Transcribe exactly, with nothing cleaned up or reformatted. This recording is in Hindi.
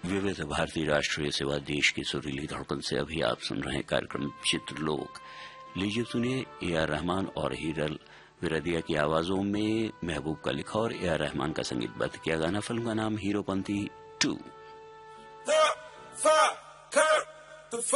विविध भारतीय राष्ट्रीय सेवा देश की सुरीली धड़कन से अभी आप सुन रहे हैं कार्यक्रम चित्रलोक। लीजिए सुनिए ए आर रहमान और हीरल विरदिया की आवाजों में महबूब का लिखा और ए आर रहमान का संगीतबद्ध किया गाना। फिल्म का नाम हीरोपंती टू।